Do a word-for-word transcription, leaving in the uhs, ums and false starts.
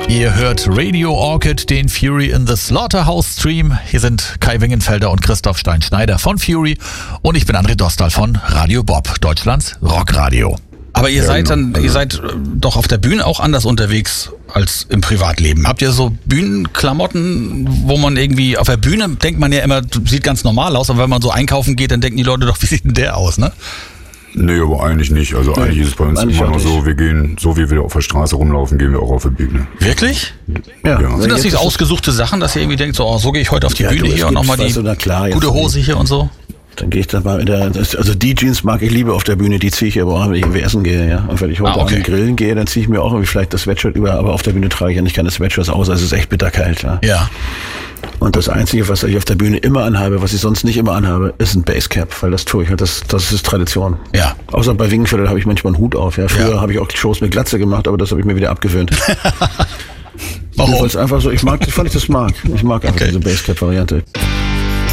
Ihr hört Radio Orchid, den Fury in the Slaughterhouse Stream. Hier sind Kai Wingenfelder und Christoph Stein-Schneider von Fury und ich bin André Dostal von Radio Bob, Deutschlands Rockradio. Aber ihr ja, seid dann, also ihr seid doch auf der Bühne auch anders unterwegs als im Privatleben. Habt ihr so Bühnenklamotten, wo man irgendwie auf der Bühne denkt man ja immer, sieht ganz normal aus, aber wenn man so einkaufen geht, dann denken die Leute doch, wie sieht denn der aus, ne? Nee, aber eigentlich nicht. Also nee, eigentlich ist es bei uns immer nur so, wir gehen, so wie wir auf der Straße rumlaufen, gehen wir auch auf die Bühne. Wirklich? Ja. ja. Sind das nicht ausgesuchte Sachen, dass ihr irgendwie denkt, so, oh, so gehe ich heute auf die ja, Bühne hier und nochmal die so, klar, gute Hose hier und so? Dann gehe ich dann mal in der, also die Jeans mag ich lieber auf der Bühne, die ziehe ich aber auch, wenn ich irgendwie essen gehe, ja. Und wenn ich heute ah, okay. an den Grillen gehe, dann ziehe ich mir auch irgendwie vielleicht das Sweatshirt über, aber auf der Bühne trage ich ja nicht keine Sweatshirts aus, also es ist echt bitterkalt, ja. Ja. Und das Einzige, was ich auf der Bühne immer anhabe, was ich sonst nicht immer anhabe, ist ein Basecap, weil das tue ich halt, das, das ist Tradition. Ja. Außer bei Wingenfelder habe ich manchmal einen Hut auf, ja. Früher ja. habe ich auch Shows mit Glatze gemacht, aber das habe ich mir wieder abgewöhnt. Warum? Weil es einfach so, ich mag, weil ich das mag. Ich mag einfach okay. diese Basecap-Variante.